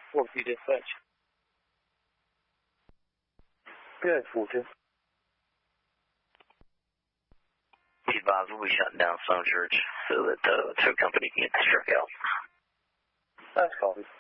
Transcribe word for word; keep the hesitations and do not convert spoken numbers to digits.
Four-View Dispatch. Good, four-two. Be advised, we'll be shutting down Stone Church so that the tow company can get the truck out. That's coffee.